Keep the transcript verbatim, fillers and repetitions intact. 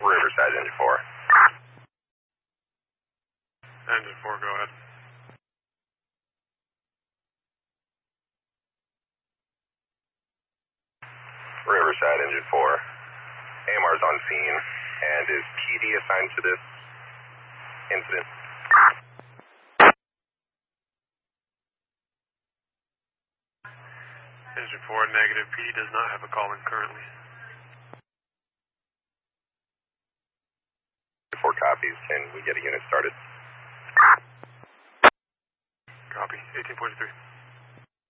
Riverside, engine four. Engine four, go ahead. Riverside, engine four. A M R's on scene, and is P D assigned to this incident? Engine four, negative. P D does not have a call in currently. Four copies. Can we get a unit started? Copy. eighteen forty-three.